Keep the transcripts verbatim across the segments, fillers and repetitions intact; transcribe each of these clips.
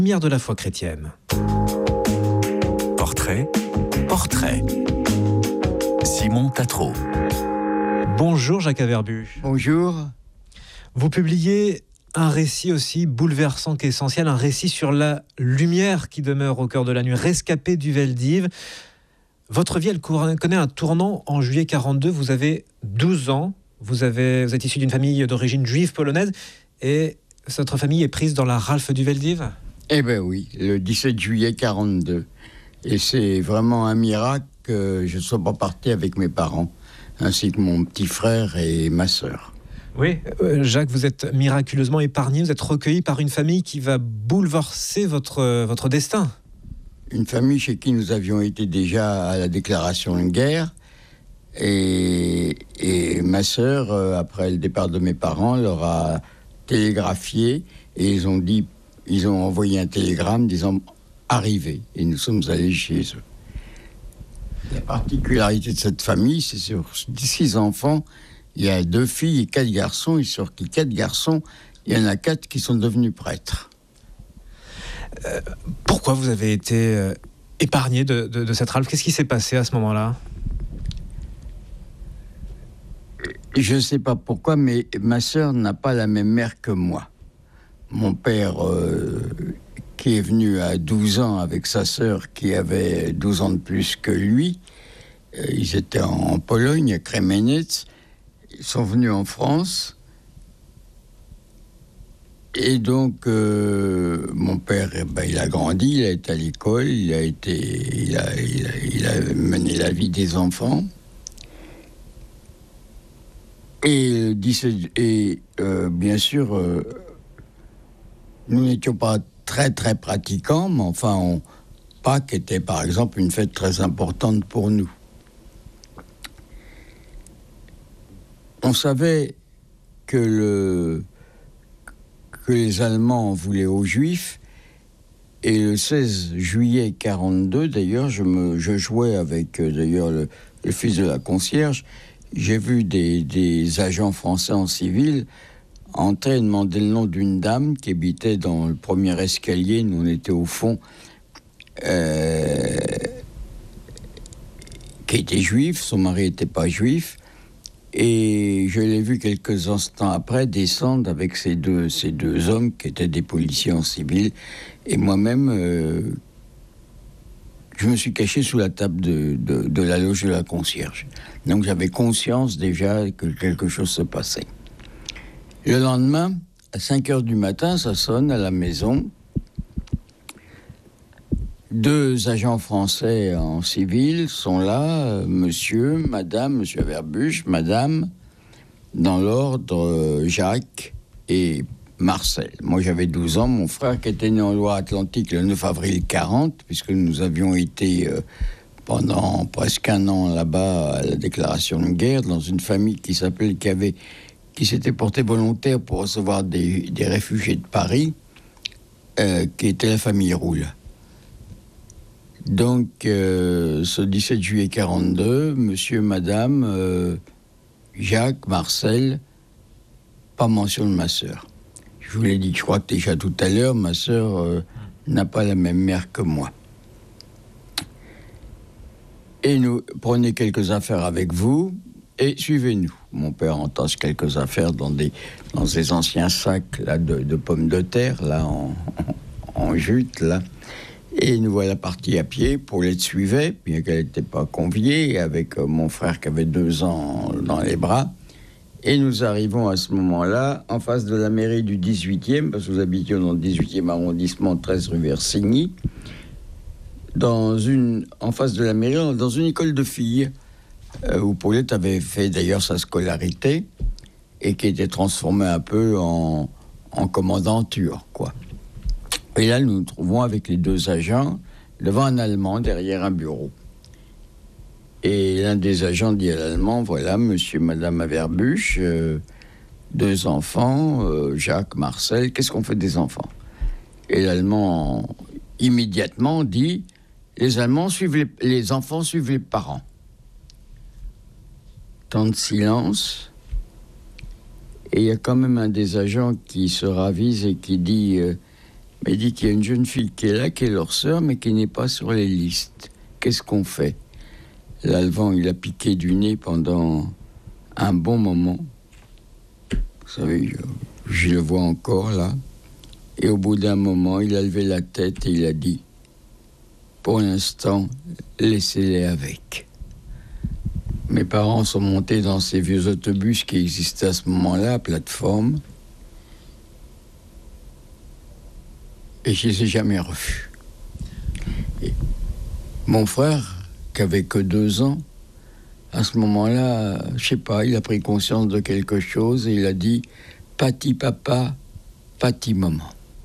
Lumière de la foi chrétienne. Portrait, portrait. Simon Tatro. Bonjour Jacques Averbu. Bonjour. Vous publiez un récit aussi bouleversant qu'essentiel, un récit sur la lumière qui demeure au cœur de la nuit, rescapé du Veldiv. Votre vie, elle connaît un tournant en juillet quarante-deux. Vous avez douze ans, vous, avez, vous êtes issu d'une famille d'origine juive polonaise et votre famille est prise dans la ralfe du Veldiv. Eh bien oui, le dix-sept juillet quarante-deux. Et c'est vraiment un miracle que je ne sois pas parti avec mes parents, ainsi que mon petit frère et ma sœur. Oui, euh, Jacques, vous êtes miraculeusement épargné, vous êtes recueilli par une famille qui va bouleverser votre, euh, votre destin. Une famille chez qui nous avions été déjà à la déclaration de guerre. Et, et ma sœur, euh, après le départ de mes parents, leur a télégraphié et ils ont dit, ils ont envoyé un télégramme disant « Arrivez ». Et nous sommes allés chez eux. La particularité de cette famille, c'est sur six enfants, il y a deux filles et quatre garçons. Et sur les quatre garçons, il y en a quatre qui sont devenus prêtres. Euh, pourquoi vous avez été euh, épargné de, de, de cette ralfe ? Qu'est-ce qui s'est passé à ce moment-là ? Je ne sais pas pourquoi, mais ma sœur n'a pas la même mère que moi. Mon père, euh, qui est venu à douze ans avec sa sœur qui avait douze ans de plus que lui, euh, ils étaient en, en Pologne, à Kremenec, ils sont venus en France. Et donc, euh, mon père, eh ben, il a grandi, il a été à l'école, il a, été, il a, il a, il a mené la vie des enfants. Et, et euh, bien sûr, euh, nous n'étions pas très très pratiquants, mais enfin, on, Pâques était par exemple une fête très importante pour nous. On savait que, le, que les Allemands voulaient aux Juifs, et le seize juillet quarante-deux, d'ailleurs, je, me, je jouais avec euh, d'ailleurs le, le fils de la concierge. J'ai vu des, des agents français en civil entrer et demander le nom d'une dame qui habitait dans le premier escalier. Nous, on était au fond, euh, qui était juif. Son mari n'était pas juif. Et je l'ai vu quelques instants après descendre avec ces deux, ces deux hommes qui étaient des policiers en civil. Et moi-même, euh, je me suis caché sous la table de, de, de la loge de la concierge. Donc j'avais conscience déjà que quelque chose se passait. Le lendemain, à cinq heures du matin, ça sonne à la maison. Deux agents français en civil sont là, euh, monsieur, madame, monsieur Averbuch, madame, dans l'ordre, euh, Jacques et Marcel. Moi, j'avais douze ans, mon frère qui était né en Loire-Atlantique le neuf avril quarante, puisque nous avions été euh, pendant presque un an là-bas à la déclaration de guerre, dans une famille qui s'appelait, qui avait, qui s'était portée volontaire pour recevoir des, des réfugiés de Paris, euh, qui était la famille Roule. Donc, euh, ce dix-sept juillet quarante-deux, monsieur, madame, euh, Jacques, Marcel, pas mention de ma sœur. Je vous l'ai dit, je crois que déjà tout à l'heure, ma sœur euh, n'a pas la même mère que moi. Et nous, prenez quelques affaires avec vous et suivez-nous. Mon père entasse quelques affaires dans des, dans des anciens sacs là, de, de pommes de terre, là, en, en, en jute, là. Et nous voilà partis à pied. Paulette suivait, bien qu'elle n'était pas conviée, avec euh, mon frère qui avait deux ans dans les bras. Et nous arrivons à ce moment-là en face de la mairie du dix-huitième, parce que nous habitions dans le dix-huitième arrondissement, treize rue Versigny, dans une, en face de la mairie, dans une école de filles, euh, où Paulette avait fait d'ailleurs sa scolarité, et qui était transformée un peu en, en commandanture, quoi. Et là, nous nous trouvons avec les deux agents devant un Allemand derrière un bureau. Et l'un des agents dit à l'Allemand, voilà, monsieur, madame Averbuch, euh, deux enfants, euh, Jacques, Marcel, qu'est-ce qu'on fait des enfants ? Et l'Allemand, immédiatement, dit, les Allemands suivent les, les enfants suivent les parents. Temps de silence. Et il y a quand même un des agents qui se ravise et qui dit... Euh, Mais il dit qu'il y a une jeune fille qui est là, qui est leur sœur, mais qui n'est pas sur les listes. Qu'est-ce qu'on fait? Là, le vent, il a piqué du nez pendant un bon moment. Vous savez, je, je le vois encore là. Et au bout d'un moment, il a levé la tête et il a dit « Pour l'instant, laissez-les avec ». Mes parents sont montés dans ces vieux autobus qui existaient à ce moment-là, à plateforme. Et je les ai jamais revus. Et mon frère, qui avait que deux ans, à ce moment-là, je sais pas, il a pris conscience de quelque chose et il a dit « Pati papa, pati maman ».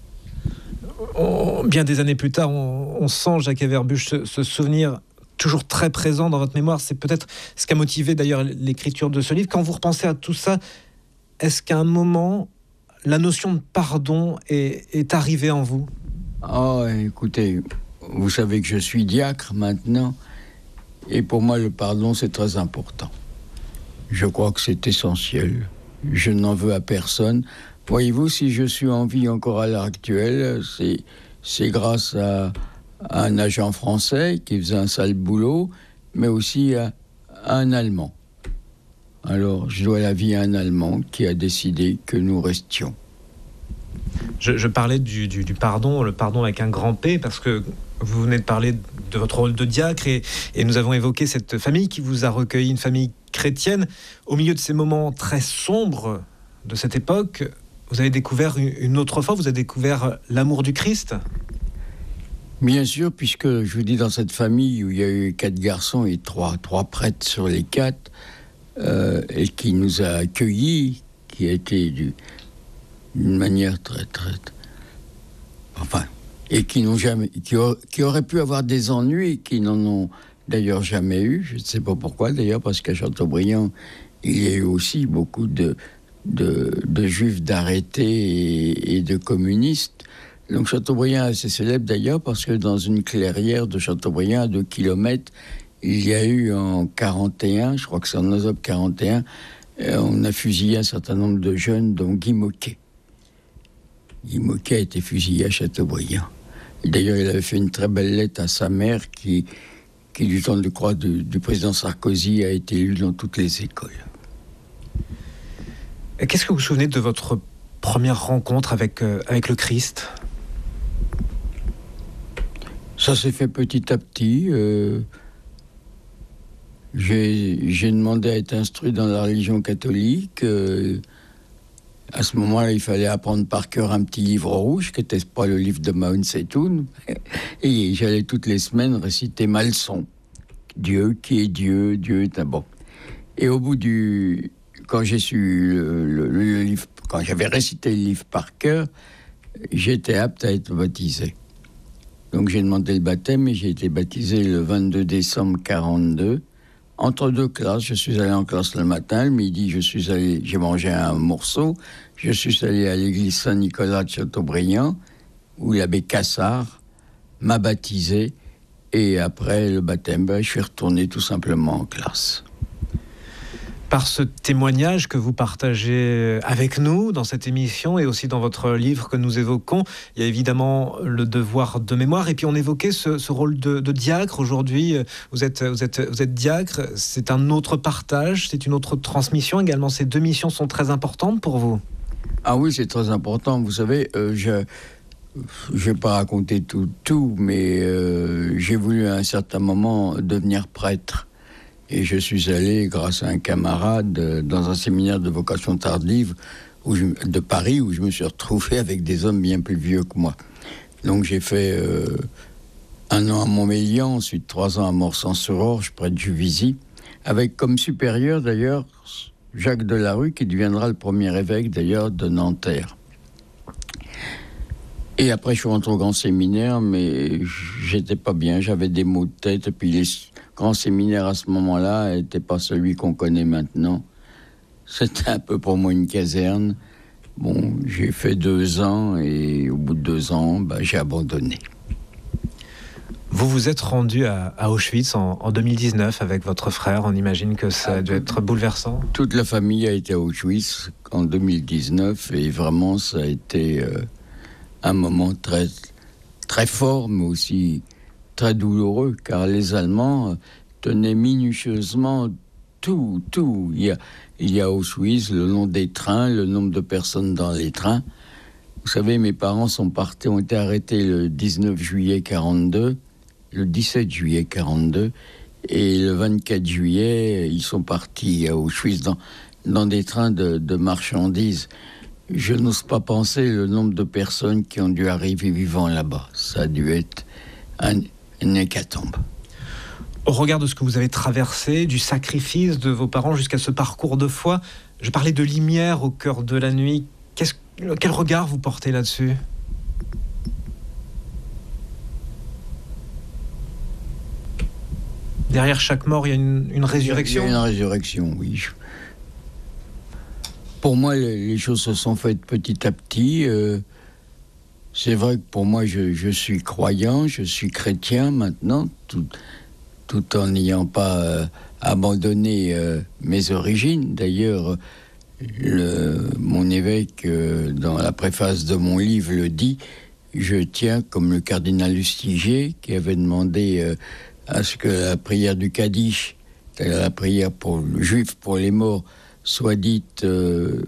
On, bien des années plus tard, on, on sent, Jacques Averbuch, ce, ce souvenir toujours très présent dans votre mémoire. C'est peut-être ce qui a motivé d'ailleurs l'écriture de ce livre. Quand vous repensez à tout ça, est-ce qu'à un moment, la notion de pardon est, est arrivée en vous? Oh, écoutez, vous savez que je suis diacre maintenant, et pour moi, le pardon, c'est très important. Je crois que c'est essentiel. Je n'en veux à personne. Voyez-vous, si je suis en vie encore à l'heure actuelle, c'est, c'est grâce à, à un agent français qui faisait un sale boulot, mais aussi à, à un Allemand. Alors, je dois la vie à un Allemand qui a décidé que nous restions. Je, je parlais du, du, du pardon, le pardon avec un grand P, parce que vous venez de parler de votre rôle de diacre, et, et nous avons évoqué cette famille qui vous a recueilli, une famille chrétienne. Au milieu de ces moments très sombres de cette époque, vous avez découvert une autre fois, vous avez découvert l'amour du Christ. Bien sûr, puisque je vous dis, dans cette famille où il y a eu quatre garçons et trois, trois prêtres sur les quatre, euh, et qui nous a accueillis, qui a été du, d'une manière très, très... Enfin, et qui n'ont jamais... Qui, a, qui auraient pu avoir des ennuis, qui n'en ont d'ailleurs jamais eu. Je ne sais pas pourquoi, d'ailleurs, parce qu'à Châteaubriand, il y a eu aussi beaucoup de... De, de juifs d'arrêtés et, et de communistes. Donc Châteaubriand est assez célèbre d'ailleurs parce que dans une clairière de Châteaubriand à deux kilomètres, il y a eu en quarante et un, je crois que c'est en octobre quarante et un, euh, on a fusillé un certain nombre de jeunes, dont Guy Moquet. Guy Moquet a été fusillé à Châteaubriand. Et d'ailleurs, il avait fait une très belle lettre à sa mère qui, qui du temps de croix du, du président Sarkozy, a été lue dans toutes les écoles. Qu'est-ce que vous vous souvenez de votre première rencontre avec, euh, avec le Christ? Ça s'est fait petit à petit. Euh, j'ai, j'ai demandé à être instruit dans la religion catholique. Euh, à ce moment-là, il fallait apprendre par cœur un petit livre rouge, qui n'était pas le livre de Mao Tse-tung. Et j'allais toutes les semaines réciter ma leçon. Dieu, qui est Dieu, Dieu est un bon. Et au bout du... Quand j'ai su le, le, le livre, quand j'avais récité le livre par cœur, j'étais apte à être baptisé. Donc j'ai demandé le baptême et j'ai été baptisé le vingt-deux décembre quarante-deux. Entre deux classes, je suis allé en classe le matin, le midi, je suis allé, j'ai mangé un morceau. Je suis allé à l'église Saint-Nicolas de Châteaubriand, où l'abbé Cassard m'a baptisé. Et après le baptême, ben, je suis retourné tout simplement en classe. Par ce témoignage que vous partagez avec nous dans cette émission et aussi dans votre livre que nous évoquons, il y a évidemment le devoir de mémoire. Et puis on évoquait ce, ce rôle de, de diacre. Aujourd'hui, vous êtes, vous êtes, vous êtes diacre. C'est un autre partage, c'est une autre transmission. Également, ces deux missions sont très importantes pour vous. Ah oui, c'est très important. Vous savez, euh, je... Je ne vais pas raconter tout, tout mais euh, j'ai voulu à un certain moment devenir prêtre. Et je suis allé, grâce à un camarade, dans un séminaire de vocation tardive où je, de Paris, où je me suis retrouvé avec des hommes bien plus vieux que moi. Donc j'ai fait euh, un an à Montmélian, ensuite trois ans à Morsan-sur-Orge, près de Juvisy, avec comme supérieur d'ailleurs Jacques Delarue, qui deviendra le premier évêque d'ailleurs de Nanterre. Et après, je suis rentré au grand séminaire, mais j'étais pas bien, j'avais des maux de tête, et puis les grands séminaires à ce moment-là n'étaient pas celui qu'on connaît maintenant. C'était un peu pour moi une caserne. Bon, j'ai fait deux ans, et au bout de deux ans, bah, j'ai abandonné. Vous vous êtes rendu à, à Auschwitz en, en deux mille dix-neuf avec votre frère. On imagine que ça a dû être bouleversant. Toute la famille a été à Auschwitz en deux mille dix-neuf, et vraiment, ça a été... Euh, un moment très, très fort, mais aussi très douloureux, car les Allemands tenaient minutieusement tout, tout. Il y a, il y a Auschwitz, le nom des trains, le nombre de personnes dans les trains. Vous savez, mes parents sont partis, ont été arrêtés le dix-neuf juillet quarante-deux, le dix-sept juillet quarante-deux, et le vingt-quatre juillet, ils sont partis à Auschwitz dans, dans des trains de, de marchandises. Je n'ose pas penser le nombre de personnes qui ont dû arriver vivant là-bas. Ça a dû être un, une hécatombe. Au regard de ce que vous avez traversé, du sacrifice de vos parents jusqu'à ce parcours de foi, je parlais de lumière au cœur de la nuit. Qu'est-ce, quel regard vous portez là-dessus ? Derrière chaque mort, il y a une, une résurrection ? Il y a une résurrection, oui. Pour moi, les choses se sont faites petit à petit. Euh, c'est vrai que pour moi, je, je suis croyant, je suis chrétien maintenant, tout, tout en n'ayant pas euh, abandonné euh, mes origines. D'ailleurs, le, mon évêque, euh, dans la préface de mon livre, le dit, je tiens, comme le cardinal Lustiger, qui avait demandé euh, à ce que la prière du Kaddish, la prière pour le juif pour les morts, soit dite euh,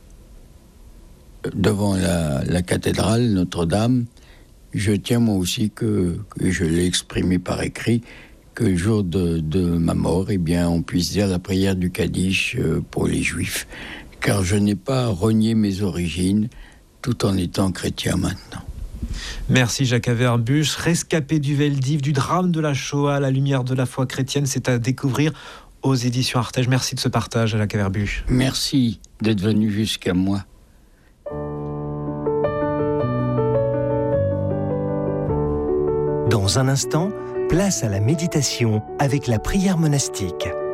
devant la, la cathédrale Notre-Dame. Je tiens moi aussi que, que je l'ai exprimé par écrit, que le jour de, de ma mort, eh bien, on puisse dire la prière du Kaddish euh, pour les Juifs, car je n'ai pas renié mes origines, tout en étant chrétien maintenant. Merci Jacques Averbuch, rescapé du Veldiv, du drame de la Shoah à la lumière de la foi chrétienne, c'est à découvrir aux éditions Artege. Merci de ce partage, Jacques Averbuch. Merci d'être venu jusqu'à moi. Dans un instant, place à la méditation avec la prière monastique.